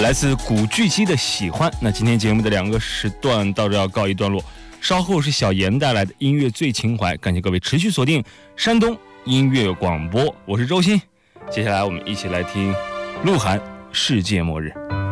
来自古巨基的喜欢。那今天节目的2个时段到这要告一段落，稍后是小严带来的音乐最情怀，感谢各位持续锁定山东音乐广播，我是周鑫。接下来我们一起来听鹿晗《世界末日》。